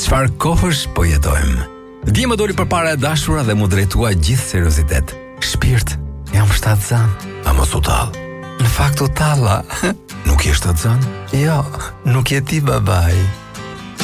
Çfarë kohësh po jetojmë? Dje më doli përpara e dashura dhe mu drejtua gjithë seriozitet. Shpirt, jam shtatzan. A mos u tall. Në fakt u talla. Nuk je shtatzan? Jo, nuk je ti babai.